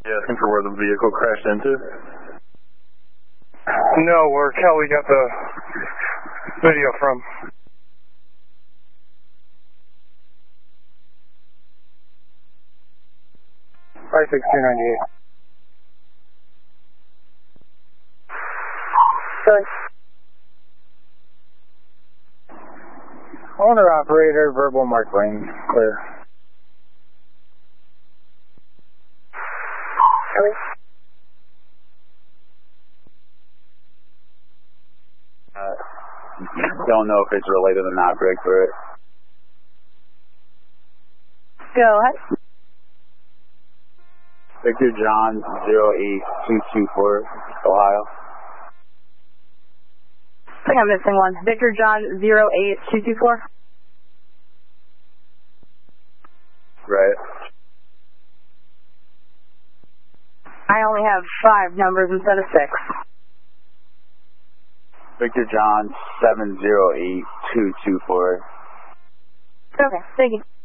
You asking for where the vehicle crashed into? No, where Kelly got the video from. $56298. Okay. Owner operator, verbal Mark Lane, clear. Kelly? Don't know if it's related or not, Greg, for it. Go ahead. Victor John 08224, Ohio. I think I'm missing one. Victor John 08224. Right. I only have 5 numbers instead of 6. Victor John 708224. Okay, thank you.